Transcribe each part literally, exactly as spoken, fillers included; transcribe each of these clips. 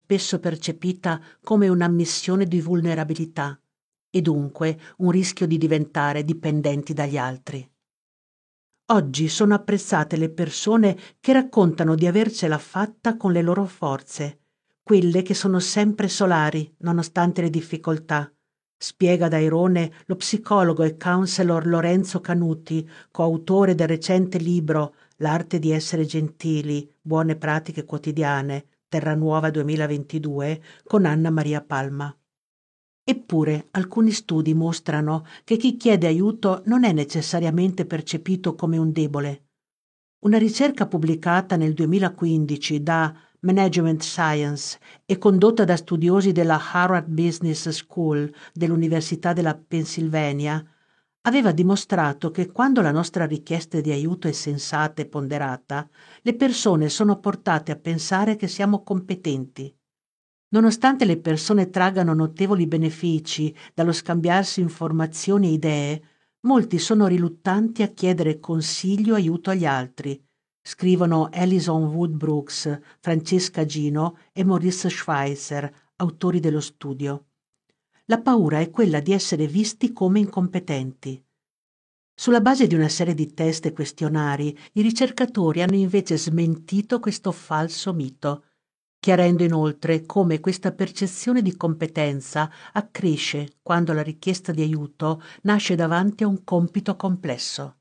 spesso percepita come un'ammissione di vulnerabilità e dunque un rischio di diventare dipendenti dagli altri. Oggi sono apprezzate le persone che raccontano di avercela fatta con le loro forze, quelle che sono sempre solari nonostante le difficoltà, spiega da Airone lo psicologo e counselor Lorenzo Canuti, coautore del recente libro L'arte di essere gentili, buone pratiche quotidiane, Terranuova duemilaventidue, con Anna Maria Palma. Eppure alcuni studi mostrano che chi chiede aiuto non è necessariamente percepito come un debole. Una ricerca pubblicata nel duemilaquindici da Management Science e condotta da studiosi della Harvard Business School dell'Università della Pennsylvania aveva dimostrato che quando la nostra richiesta di aiuto è sensata e ponderata, le persone sono portate a pensare che siamo competenti. Nonostante le persone traggano notevoli benefici dallo scambiarsi informazioni e idee, molti sono riluttanti a chiedere consiglio o aiuto agli altri, scrivono Alison Wood-Brooks, Francesca Gino e Maurice Schweizer, autori dello studio. La paura è quella di essere visti come incompetenti. Sulla base di una serie di test e questionari, i ricercatori hanno invece smentito questo falso mito, chiarendo inoltre come questa percezione di competenza accresce quando la richiesta di aiuto nasce davanti a un compito complesso.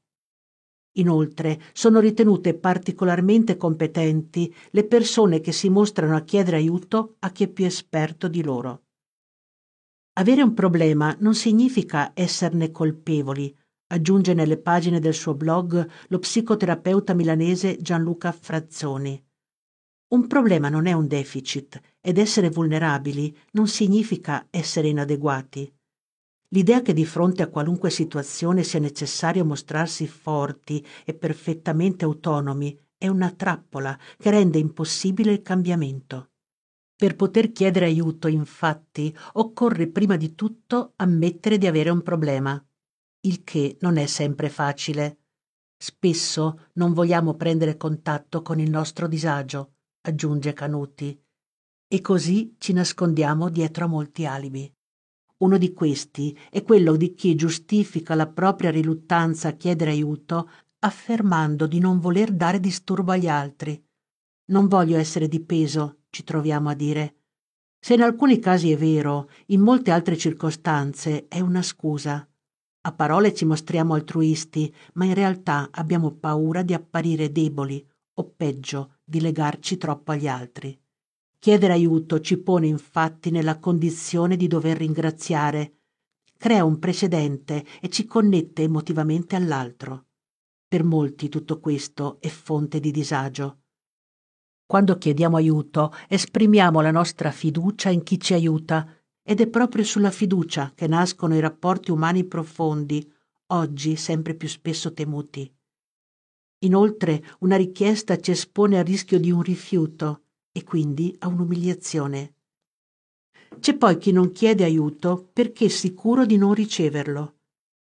Inoltre, sono ritenute particolarmente competenti le persone che si mostrano a chiedere aiuto a chi è più esperto di loro. Avere un problema non significa esserne colpevoli, aggiunge nelle pagine del suo blog lo psicoterapeuta milanese Gianluca Frazzoni. Un problema non è un deficit ed essere vulnerabili non significa essere inadeguati. L'idea che di fronte a qualunque situazione sia necessario mostrarsi forti e perfettamente autonomi è una trappola che rende impossibile il cambiamento. Per poter chiedere aiuto, infatti, occorre prima di tutto ammettere di avere un problema, il che non è sempre facile. Spesso non vogliamo prendere contatto con il nostro disagio, aggiunge Canuti, e così ci nascondiamo dietro a molti alibi. Uno di questi è quello di chi giustifica la propria riluttanza a chiedere aiuto affermando di non voler dare disturbo agli altri. Non voglio essere di peso, ci troviamo a dire. Se in alcuni casi è vero, in molte altre circostanze è una scusa. A parole ci mostriamo altruisti, ma in realtà abbiamo paura di apparire deboli o peggio, di legarci troppo agli altri. Chiedere aiuto ci pone infatti nella condizione di dover ringraziare, crea un precedente e ci connette emotivamente all'altro. Per molti tutto questo è fonte di disagio. Quando chiediamo aiuto, esprimiamo la nostra fiducia in chi ci aiuta ed è proprio sulla fiducia che nascono i rapporti umani profondi, oggi sempre più spesso temuti. Inoltre, una richiesta ci espone al rischio di un rifiuto e quindi a un'umiliazione. C'è poi chi non chiede aiuto perché è sicuro di non riceverlo.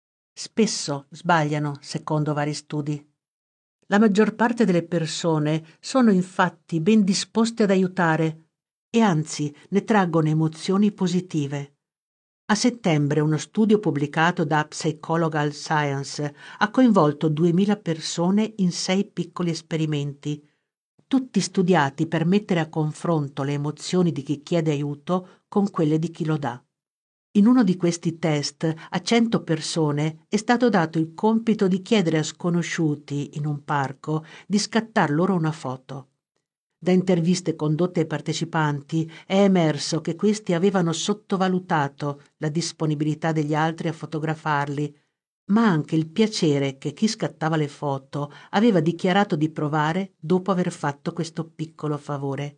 Spesso sbagliano, secondo vari studi. La maggior parte delle persone sono infatti ben disposte ad aiutare e anzi ne traggono emozioni positive. A settembre uno studio pubblicato da Psychological Science ha coinvolto duemila persone in sei piccoli esperimenti, tutti studiati per mettere a confronto le emozioni di chi chiede aiuto con quelle di chi lo dà. In uno di questi test a cento persone è stato dato il compito di chiedere a sconosciuti in un parco di scattar loro una foto. Da interviste condotte ai partecipanti è emerso che questi avevano sottovalutato la disponibilità degli altri a fotografarli, ma anche il piacere che chi scattava le foto aveva dichiarato di provare dopo aver fatto questo piccolo favore.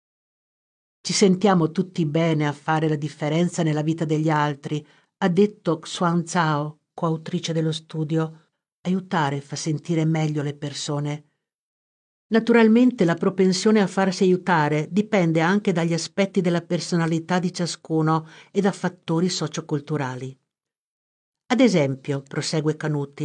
Ci sentiamo tutti bene a fare la differenza nella vita degli altri, ha detto Xuan Zhao, coautrice dello studio. Aiutare fa sentire meglio le persone. Naturalmente la propensione a farsi aiutare dipende anche dagli aspetti della personalità di ciascuno e da fattori socioculturali. Ad esempio, prosegue Canuti,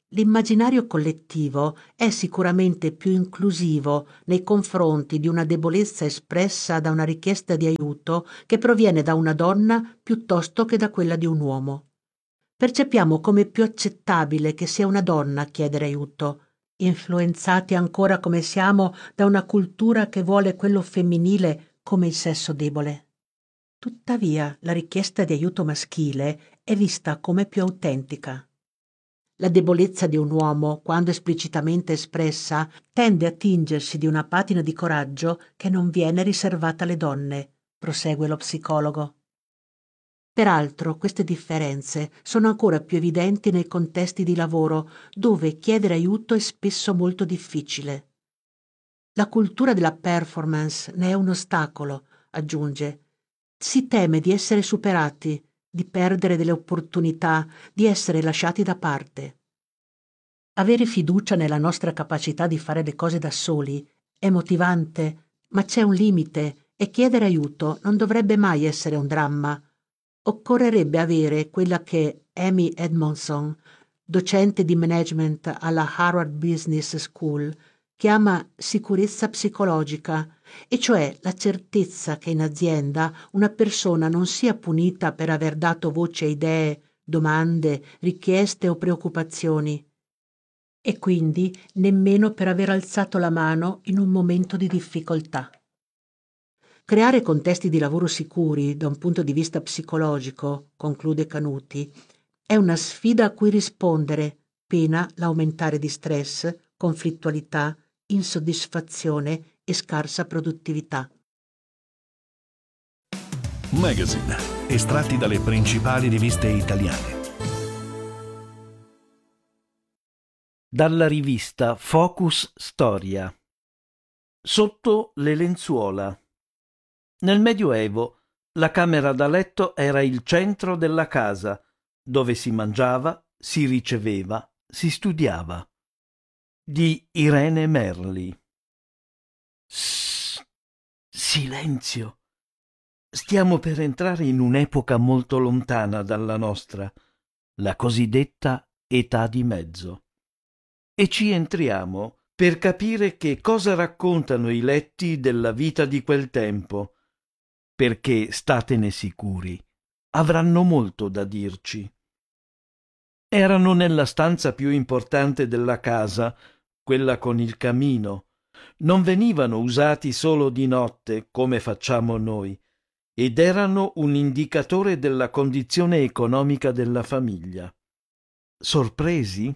l'immaginario collettivo è sicuramente più inclusivo nei confronti di una debolezza espressa da una richiesta di aiuto che proviene da una donna piuttosto che da quella di un uomo. Percepiamo come più accettabile che sia una donna a chiedere aiuto, influenzati ancora come siamo da una cultura che vuole quello femminile come il sesso debole. Tuttavia, la richiesta di aiuto maschile è vista come più autentica. La debolezza di un uomo, quando esplicitamente espressa, tende a tingersi di una patina di coraggio che non viene riservata alle donne, prosegue lo psicologo. Peraltro, queste differenze sono ancora più evidenti nei contesti di lavoro, dove chiedere aiuto è spesso molto difficile. La cultura della performance ne è un ostacolo, aggiunge. Si teme di essere superati, di perdere delle opportunità, di essere lasciati da parte. Avere fiducia nella nostra capacità di fare le cose da soli è motivante, ma c'è un limite e chiedere aiuto non dovrebbe mai essere un dramma. Occorrerebbe avere quella che Amy Edmondson, docente di management alla Harvard Business School, chiama sicurezza psicologica, e cioè la certezza che in azienda una persona non sia punita per aver dato voce a idee, domande, richieste o preoccupazioni, e quindi nemmeno per aver alzato la mano in un momento di difficoltà. Creare contesti di lavoro sicuri da un punto di vista psicologico, conclude Canuti, è una sfida a cui rispondere, pena l'aumentare di stress, conflittualità, insoddisfazione e scarsa produttività. Magazine, estratti dalle principali riviste italiane. Dalla rivista Focus Storia. Sotto le lenzuola. Nel Medioevo la camera da letto era il centro della casa, dove si mangiava, si riceveva, si studiava. Di Irene Merli. Sss, silenzio. Stiamo per entrare in un'epoca molto lontana dalla nostra, la cosiddetta età di mezzo. E ci entriamo per capire che cosa raccontano i letti della vita di quel tempo, perché, statene sicuri, avranno molto da dirci. Erano nella stanza più importante della casa, quella con il camino. Non venivano usati solo di notte, come facciamo noi, ed erano un indicatore della condizione economica della famiglia. Sorpresi?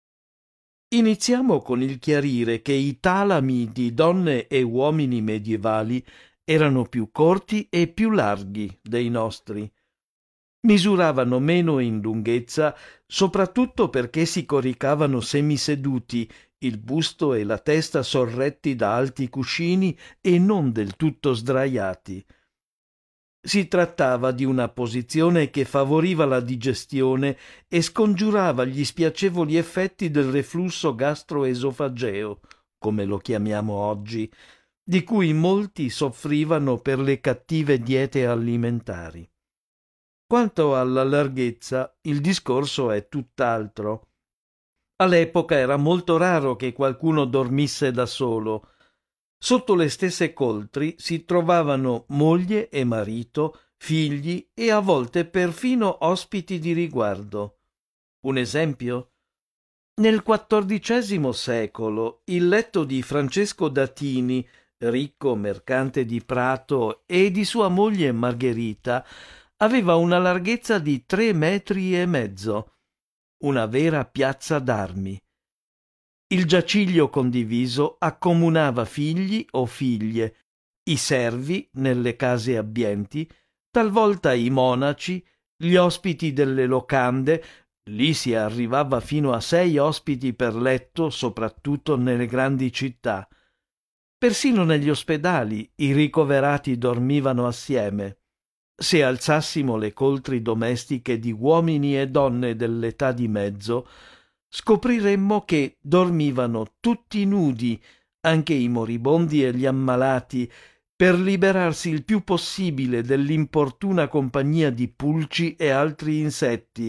Iniziamo con il chiarire che i talami di donne e uomini medievali erano più corti e più larghi dei nostri. Misuravano meno in lunghezza, soprattutto perché si coricavano semiseduti, il busto e la testa sorretti da alti cuscini e non del tutto sdraiati. Si trattava di una posizione che favoriva la digestione e scongiurava gli spiacevoli effetti del reflusso gastroesofageo, come lo chiamiamo oggi, di cui molti soffrivano per le cattive diete alimentari. Quanto alla larghezza, il discorso è tutt'altro. All'epoca era molto raro che qualcuno dormisse da solo. Sotto le stesse coltri si trovavano moglie e marito, figli e a volte perfino ospiti di riguardo. Un esempio? Nel quattordicesimo secolo il letto di Francesco d'Atini, ricco mercante di Prato, e di sua moglie Margherita aveva una larghezza di tre metri e mezzo, una vera piazza d'armi. Il giaciglio condiviso accomunava figli o figlie, i servi nelle case abbienti, talvolta i monaci, gli ospiti delle locande. Lì si arrivava fino a sei ospiti per letto, soprattutto nelle grandi città. Persino negli ospedali i ricoverati dormivano assieme. Se alzassimo le coltri domestiche di uomini e donne dell'età di mezzo, scopriremmo che dormivano tutti nudi, anche i moribondi e gli ammalati, per liberarsi il più possibile dell'importuna compagnia di pulci e altri insetti,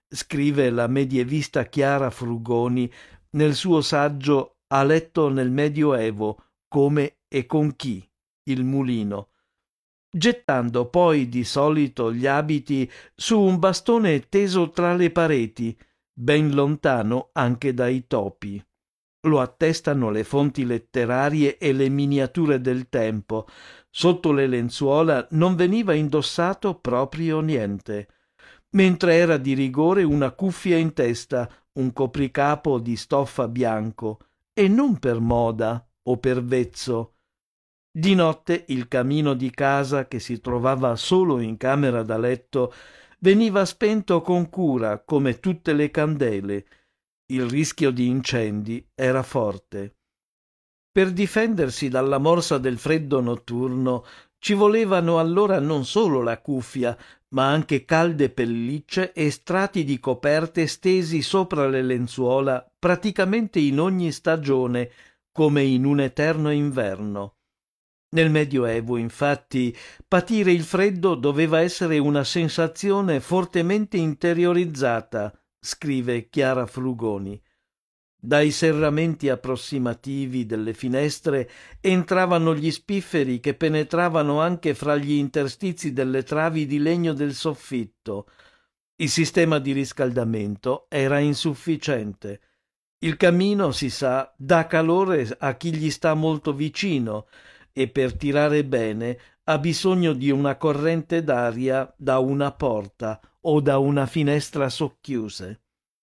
scrive la medievista Chiara Frugoni nel suo saggio A letto nel Medioevo, come e con chi, il mulino, gettando poi di solito gli abiti su un bastone teso tra le pareti, ben lontano anche dai topi. Lo attestano le fonti letterarie e le miniature del tempo. Sotto le lenzuola non veniva indossato proprio niente, mentre era di rigore una cuffia in testa, un copricapo di stoffa bianco, e non per moda o per vezzo. Di notte il camino di casa, che si trovava solo in camera da letto, veniva spento con cura come tutte le candele. Il rischio di incendi era forte. Per difendersi dalla morsa del freddo notturno ci volevano allora non solo la cuffia, ma anche calde pellicce e strati di coperte stesi sopra le lenzuola praticamente in ogni stagione, come in un eterno inverno. Nel Medioevo, infatti, patire il freddo doveva essere una sensazione fortemente interiorizzata, scrive Chiara Frugoni. Dai serramenti approssimativi delle finestre entravano gli spifferi che penetravano anche fra gli interstizi delle travi di legno del soffitto. Il sistema di riscaldamento era insufficiente. Il camino, si sa, dà calore a chi gli sta molto vicino e per tirare bene ha bisogno di una corrente d'aria da una porta o da una finestra socchiuse.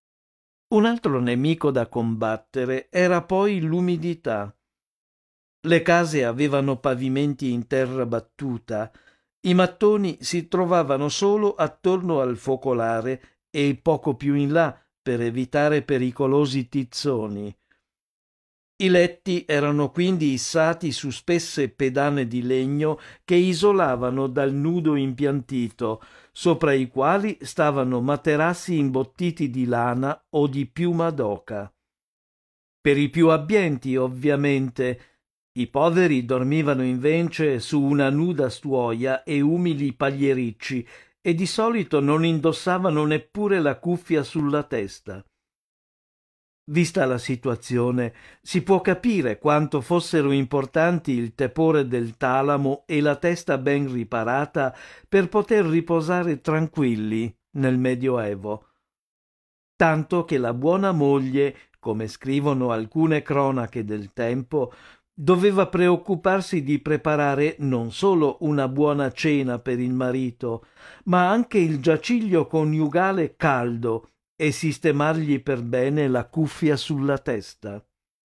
Un altro nemico da combattere era poi l'umidità. Le case avevano pavimenti in terra battuta, i mattoni si trovavano solo attorno al focolare e poco più in là per evitare pericolosi tizzoni. I letti erano quindi issati su spesse pedane di legno che isolavano dal nudo impiantito, sopra i quali stavano materassi imbottiti di lana o di piuma d'oca. Per i più abbienti, ovviamente, i poveri dormivano invece su una nuda stuoia e umili pagliericci e di solito non indossavano neppure la cuffia sulla testa. Vista la situazione, si può capire quanto fossero importanti il tepore del talamo e la testa ben riparata per poter riposare tranquilli nel Medioevo. Tanto che la buona moglie, come scrivono alcune cronache del tempo, doveva preoccuparsi di preparare non solo una buona cena per il marito, ma anche il giaciglio coniugale caldo e sistemargli per bene la cuffia sulla testa.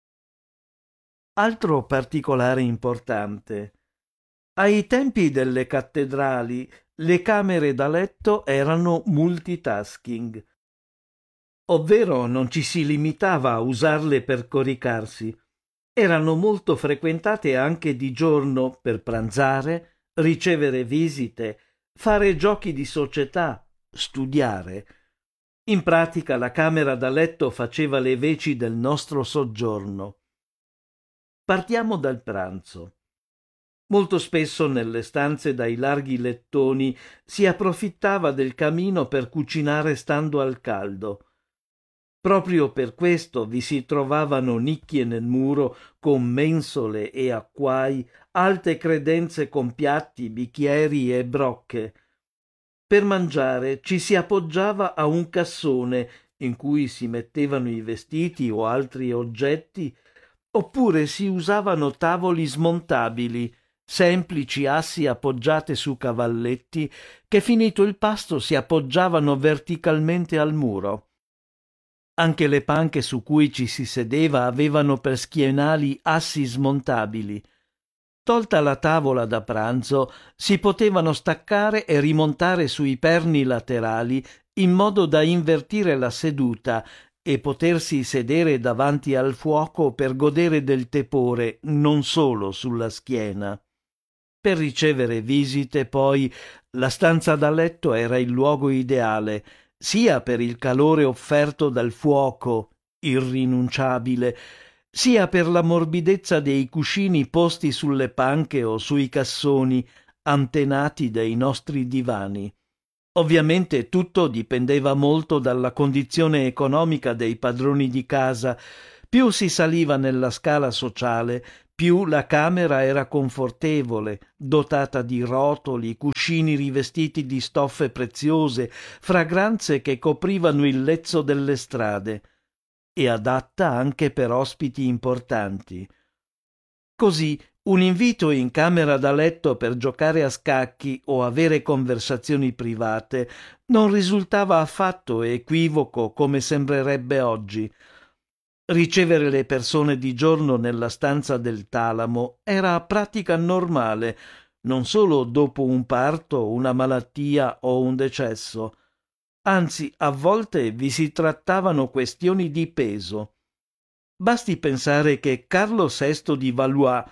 Altro particolare importante. Ai tempi delle cattedrali le camere da letto erano multitasking, ovvero non ci si limitava a usarle per coricarsi. Erano molto frequentate anche di giorno per pranzare, ricevere visite, fare giochi di società, studiare. In pratica la camera da letto faceva le veci del nostro soggiorno. Partiamo dal pranzo. Molto spesso nelle stanze dai larghi lettoni si approfittava del camino per cucinare stando al caldo. Proprio per questo vi si trovavano nicchie nel muro con mensole e acquai, alte credenze con piatti, bicchieri e brocche. Per mangiare ci si appoggiava a un cassone in cui si mettevano i vestiti o altri oggetti, oppure si usavano tavoli smontabili, semplici assi appoggiate su cavalletti che finito il pasto si appoggiavano verticalmente al muro. Anche le panche su cui ci si sedeva avevano per schienali assi smontabili. Tolta la tavola da pranzo, si potevano staccare e rimontare sui perni laterali in modo da invertire la seduta e potersi sedere davanti al fuoco per godere del tepore non solo sulla schiena. Per ricevere visite, poi, la stanza da letto era il luogo ideale, sia per il calore offerto dal fuoco, irrinunciabile, sia per la morbidezza dei cuscini posti sulle panche o sui cassoni, antenati dei nostri divani. Ovviamente tutto dipendeva molto dalla condizione economica dei padroni di casa. Più si saliva nella scala sociale, più la camera era confortevole, dotata di rotoli, cuscini rivestiti di stoffe preziose, fragranze che coprivano il lezzo delle strade, e adatta anche per ospiti importanti. Così un invito in camera da letto per giocare a scacchi o avere conversazioni private non risultava affatto equivoco come sembrerebbe oggi. Ricevere le persone di giorno nella stanza del talamo era pratica normale, non solo dopo un parto, una malattia o un decesso. Anzi, a volte vi si trattavano questioni di peso. Basti pensare che Carlo sesto di Valois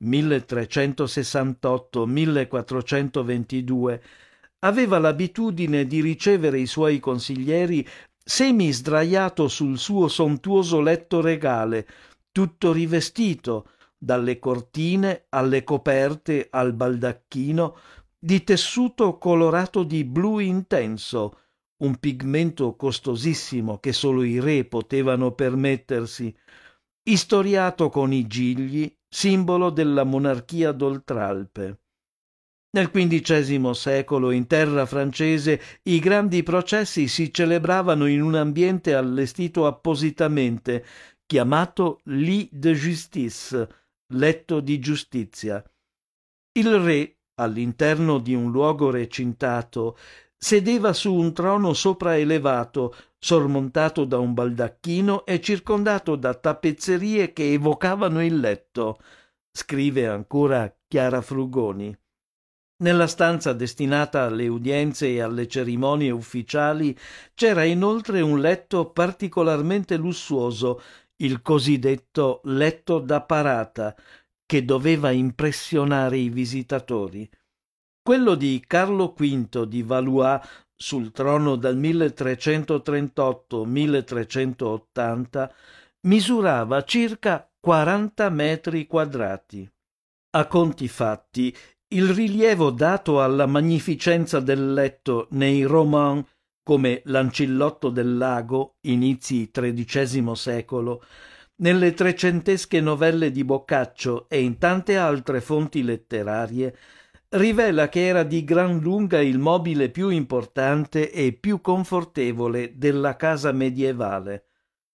milletrecentosessantotto millequattrocentoventidue aveva l'abitudine di ricevere i suoi consiglieri semi sdraiato sul suo sontuoso letto regale, tutto rivestito, dalle cortine alle coperte al baldacchino, di tessuto colorato di blu intenso, un pigmento costosissimo che solo i re potevano permettersi, istoriato con i gigli, simbolo della monarchia d'Oltralpe. Nel quindicesimo secolo in terra francese i grandi processi si celebravano in un ambiente allestito appositamente, chiamato lit de justice, letto di giustizia. Il re, all'interno di un luogo recintato, sedeva su un trono sopraelevato, sormontato da un baldacchino e circondato da tappezzerie che evocavano il letto, scrive ancora Chiara Frugoni. Nella stanza destinata alle udienze e alle cerimonie ufficiali c'era inoltre un letto particolarmente lussuoso, il cosiddetto letto da parata, che doveva impressionare i visitatori. Quello di Carlo V di Valois, sul trono dal milletrecentotrentotto milletrecentottanta, misurava circa quaranta metri quadrati. A conti fatti, il rilievo dato alla magnificenza del letto nei roman come L'ancillotto del lago, inizi tredicesimo secolo, nelle trecentesche novelle di Boccaccio e in tante altre fonti letterarie, rivela che era di gran lunga il mobile più importante e più confortevole della casa medievale.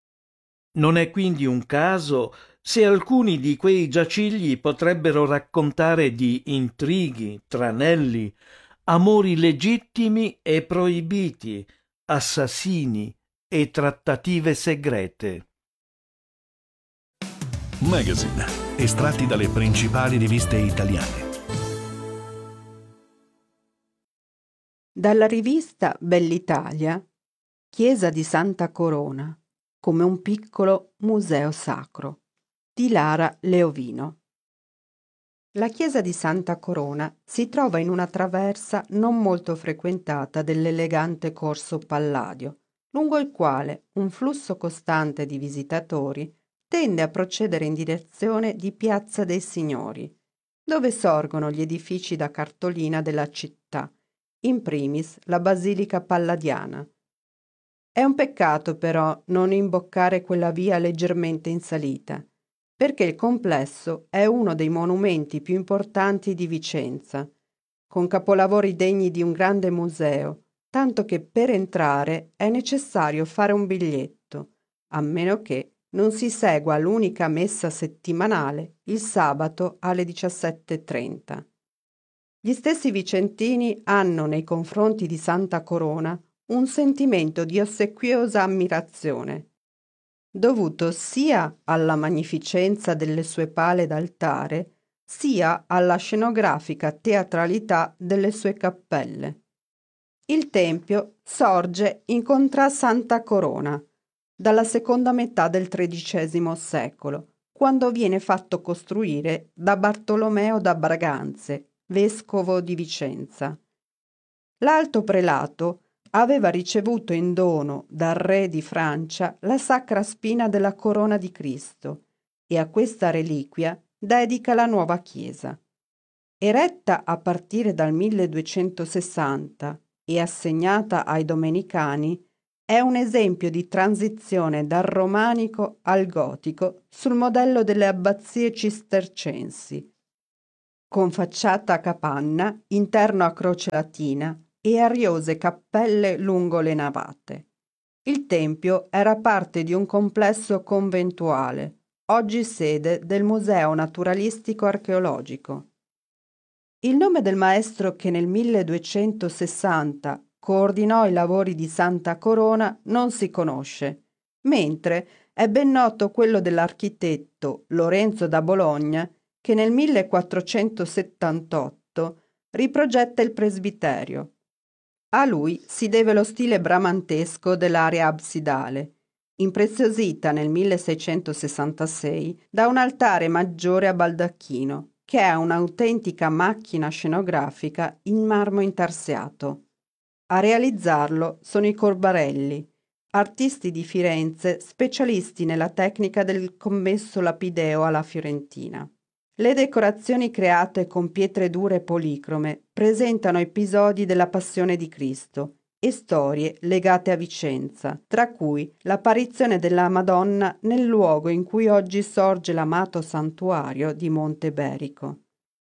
Non è quindi un caso se alcuni di quei giacigli potrebbero raccontare di intrighi, tranelli, amori legittimi e proibiti, assassini e trattative segrete. Magazine, estratti dalle principali riviste italiane. Dalla rivista Bell'Italia, Chiesa di Santa Corona, come un piccolo museo sacro, di Lara Leovino. La chiesa di Santa Corona si trova in una traversa non molto frequentata dell'elegante corso Palladio, lungo il quale un flusso costante di visitatori tende a procedere in direzione di Piazza dei Signori, dove sorgono gli edifici da cartolina della città, in primis la Basilica Palladiana. È un peccato però non imboccare quella via leggermente in salita, perché il complesso è uno dei monumenti più importanti di Vicenza, con capolavori degni di un grande museo, tanto che per entrare è necessario fare un biglietto, a meno che non si segua l'unica messa settimanale il sabato alle diciassette e trenta. Gli stessi vicentini hanno nei confronti di Santa Corona un sentimento di ossequiosa ammirazione, dovuto sia alla magnificenza delle sue pale d'altare, sia alla scenografica teatralità delle sue cappelle. Il tempio sorge in Contrà Santa Corona, dalla seconda metà del tredicesimo secolo, quando viene fatto costruire da Bartolomeo da Braganze, vescovo di Vicenza. L'alto prelato aveva ricevuto in dono dal re di Francia la sacra spina della corona di Cristo e a questa reliquia dedica la nuova chiesa. Eretta a partire dal milleduecentosessanta e assegnata ai domenicani, è un esempio di transizione dal romanico al gotico sul modello delle abbazie cistercensi, con facciata a capanna, interno a croce latina e ariose cappelle lungo le navate. Il tempio era parte di un complesso conventuale, oggi sede del Museo Naturalistico Archeologico. Il nome del maestro che nel milleduecentosessanta coordinò i lavori di Santa Corona non si conosce, mentre è ben noto quello dell'architetto Lorenzo da Bologna che nel millequattrocentosettantotto riprogetta il presbiterio. A lui si deve lo stile bramantesco dell'area absidale, impreziosita nel milleseicentosessantasei da un altare maggiore a baldacchino, che è un'autentica macchina scenografica in marmo intarsiato. A realizzarlo sono i Corbarelli, artisti di Firenze specialisti nella tecnica del commesso lapideo alla fiorentina. Le decorazioni create con pietre dure e policrome presentano episodi della Passione di Cristo e storie legate a Vicenza, tra cui l'apparizione della Madonna nel luogo in cui oggi sorge l'amato santuario di Monte Berico.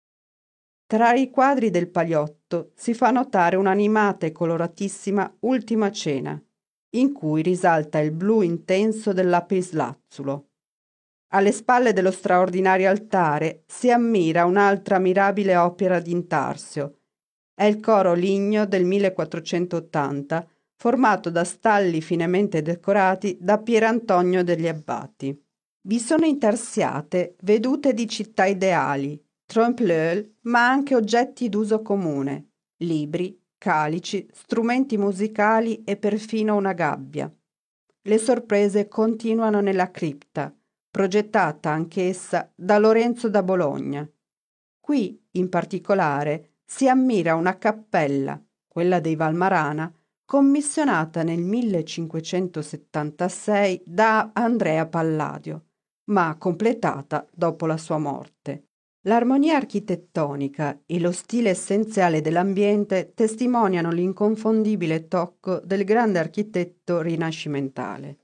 Tra i quadri del Pagliotto si fa notare un'animata e coloratissima Ultima Cena, in cui risalta il blu intenso del lapislazzulo. Alle spalle dello straordinario altare si ammira un'altra mirabile opera d'Intarsio. È il coro ligneo del millequattrocentottanta, formato da stalli finemente decorati da Pierantonio degli Abbati. Vi sono intarsiate vedute di città ideali, trompe-l'œil, ma anche oggetti d'uso comune, libri, calici, strumenti musicali e perfino una gabbia. Le sorprese continuano nella cripta, progettata anch'essa da Lorenzo da Bologna. Qui, in particolare, si ammira una cappella, quella dei Valmarana, commissionata nel millecinquecentosettantasei da Andrea Palladio, ma completata dopo la sua morte. L'armonia architettonica e lo stile essenziale dell'ambiente testimoniano l'inconfondibile tocco del grande architetto rinascimentale.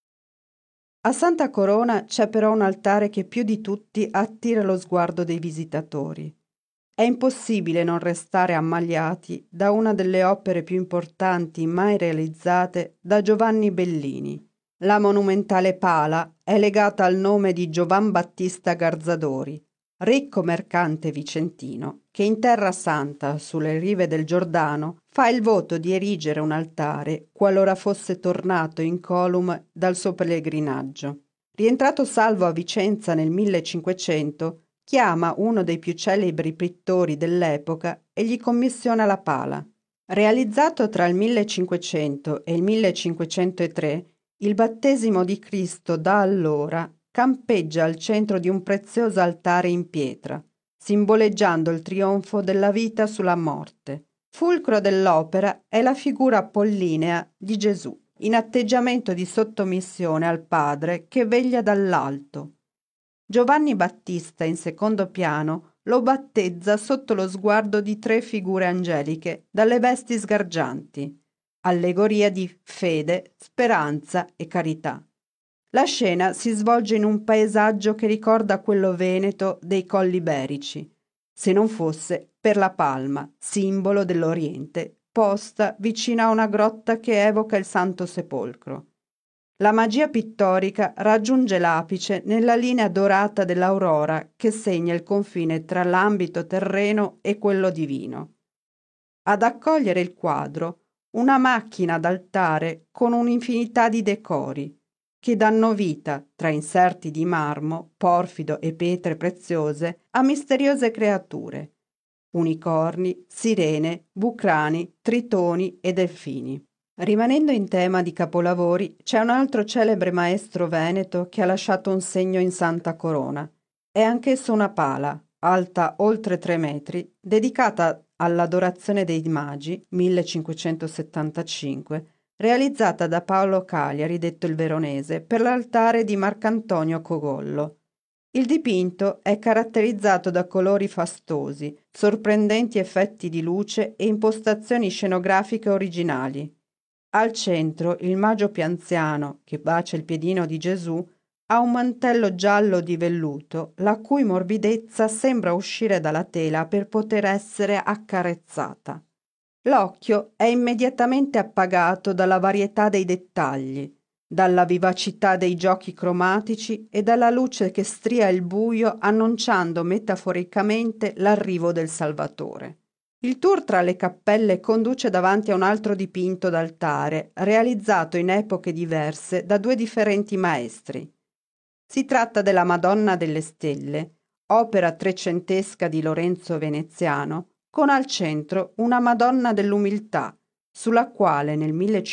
A Santa Corona c'è però un altare che più di tutti attira lo sguardo dei visitatori. È impossibile non restare ammaliati da una delle opere più importanti mai realizzate da Giovanni Bellini. La monumentale pala è legata al nome di Giovan Battista Garzadori, ricco mercante vicentino, che in Terra Santa, sulle rive del Giordano, fa il voto di erigere un altare qualora fosse tornato incolum dal suo pellegrinaggio. Rientrato salvo a Vicenza nel millecinquecento, chiama uno dei più celebri pittori dell'epoca e gli commissiona la pala. Realizzato tra il millecinquecento e il millecinquecentotre, il battesimo di Cristo da allora campeggia al centro di un prezioso altare in pietra, simboleggiando il trionfo della vita sulla morte. Fulcro dell'opera è la figura apollinea di Gesù, in atteggiamento di sottomissione al Padre che veglia dall'alto. Giovanni Battista, in secondo piano, lo battezza sotto lo sguardo di tre figure angeliche dalle vesti sgargianti, allegoria di fede, speranza e carità. La scena si svolge in un paesaggio che ricorda quello veneto dei Colli Iberici, se non fosse per la palma, simbolo dell'Oriente, posta vicino a una grotta che evoca il Santo Sepolcro. La magia pittorica raggiunge l'apice nella linea dorata dell'aurora che segna il confine tra l'ambito terreno e quello divino. Ad accogliere il quadro, una macchina d'altare con un'infinità di decori, che danno vita, tra inserti di marmo, porfido e pietre preziose, a misteriose creature, unicorni, sirene, bucrani, tritoni e delfini. Rimanendo in tema di capolavori, c'è un altro celebre maestro veneto che ha lasciato un segno in Santa Corona. È anch'esso una pala, alta oltre tre metri, dedicata all'Adorazione dei Magi, millecinquecentosettantacinque, realizzata da Paolo Cagliari, detto il Veronese, per l'altare di Marcantonio Cogollo. Il dipinto è caratterizzato da colori fastosi, sorprendenti effetti di luce e impostazioni scenografiche originali. Al centro il Magi più anziano, che bacia il piedino di Gesù, ha un mantello giallo di velluto, la cui morbidezza sembra uscire dalla tela per poter essere accarezzata. L'occhio è immediatamente appagato dalla varietà dei dettagli, dalla vivacità dei giochi cromatici e dalla luce che stria il buio annunciando metaforicamente l'arrivo del Salvatore. Il tour tra le cappelle conduce davanti a un altro dipinto d'altare, realizzato in epoche diverse da due differenti maestri. Si tratta della Madonna delle Stelle, opera trecentesca di Lorenzo Veneziano, con al centro una Madonna dell'Umiltà, sulla quale nel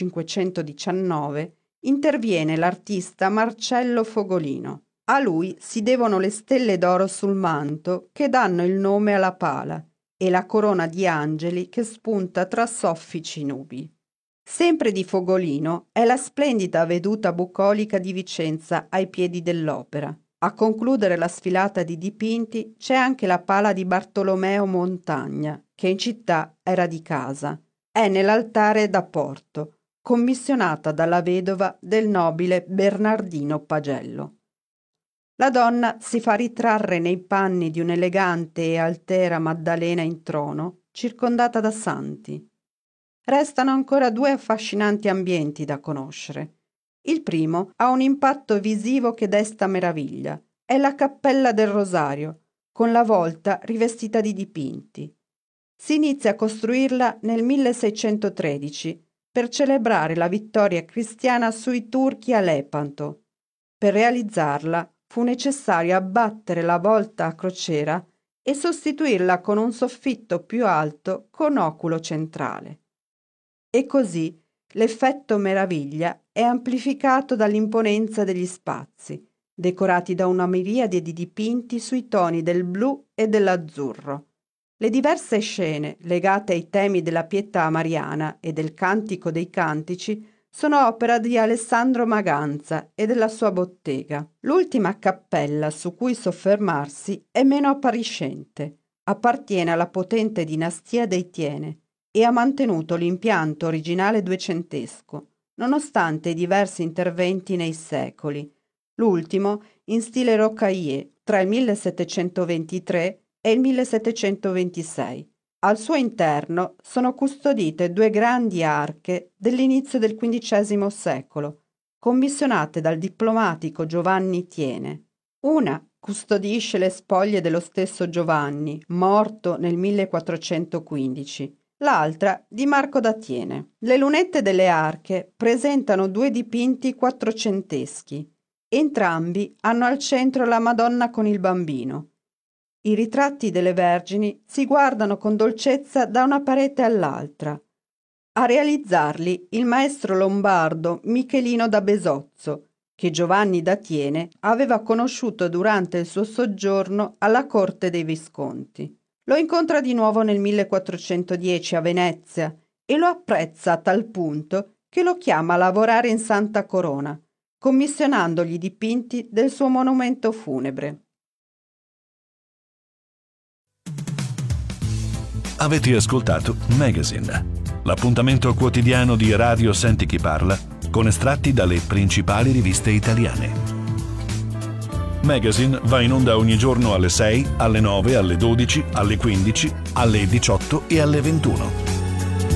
millecinquecentodiciannove interviene l'artista Marcello Fogolino. A lui si devono le stelle d'oro sul manto che danno il nome alla pala e la corona di angeli che spunta tra soffici nubi. Sempre di Fogolino è la splendida veduta bucolica di Vicenza ai piedi dell'opera. A concludere la sfilata di dipinti c'è anche la pala di Bartolomeo Montagna, che in città era di casa. È nell'altare da Porto, commissionata dalla vedova del nobile Bernardino Pagello. La donna si fa ritrarre nei panni di un'elegante e altera Maddalena in trono, circondata da santi. Restano ancora due affascinanti ambienti da conoscere. Il primo ha un impatto visivo che desta meraviglia. È la Cappella del Rosario, con la volta rivestita di dipinti. Si inizia a costruirla nel milleseicentotredici per celebrare la vittoria cristiana sui turchi a Lepanto. Per realizzarla fu necessario abbattere la volta a crociera e sostituirla con un soffitto più alto con oculo centrale. E così l'effetto meraviglia è amplificato dall'imponenza degli spazi, decorati da una miriade di dipinti sui toni del blu e dell'azzurro. Le diverse scene legate ai temi della pietà mariana e del Cantico dei Cantici sono opera di Alessandro Maganza e della sua bottega. L'ultima cappella su cui soffermarsi è meno appariscente, appartiene alla potente dinastia dei Tiene e ha mantenuto l'impianto originale duecentesco, nonostante i diversi interventi nei secoli, l'ultimo in stile rocaille tra il millesettecentoventitré e il millesettecentoventisei. Al suo interno sono custodite due grandi arche dell'inizio del quindicesimo secolo, commissionate dal diplomatico Giovanni Tiene. Una custodisce le spoglie dello stesso Giovanni, morto nel millequattrocentoquindici, l'altra di Marco da Tiene. Le lunette delle arche presentano due dipinti quattrocenteschi. Entrambi hanno al centro la Madonna con il bambino. I ritratti delle Vergini si guardano con dolcezza da una parete all'altra. A realizzarli il maestro lombardo Michelino da Besozzo, che Giovanni da Tiene aveva conosciuto durante il suo soggiorno alla corte dei Visconti. Lo incontra di nuovo nel millequattrocentodieci a Venezia e lo apprezza a tal punto che lo chiama a lavorare in Santa Corona, commissionandogli i dipinti del suo monumento funebre. Avete ascoltato Magazine, l'appuntamento quotidiano di Radio Senti Chi Parla con estratti dalle principali riviste italiane. Magazine va in onda ogni giorno alle sei, alle nove, alle dodici, alle quindici, alle diciotto e alle ventuno.